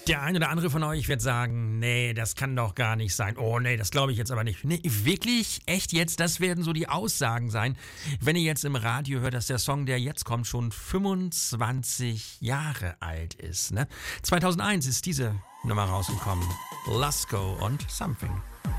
Der eine oder andere von euch wird sagen, nee, das kann doch gar nicht sein. Oh nee, das glaube ich jetzt aber nicht. Nee, wirklich? Echt jetzt? Das werden so die Aussagen sein, wenn ihr jetzt im Radio hört, dass der Song, der jetzt kommt, schon 25 Jahre alt ist. Ne? 2001 ist diese Nummer rausgekommen. Lasko und Something.